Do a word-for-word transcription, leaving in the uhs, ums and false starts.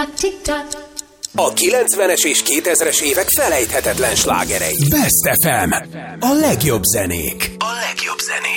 A kilencvenes és kétezres évek felejthetetlen slágerei. Best ef em. A legjobb zenék. A legjobb zenék.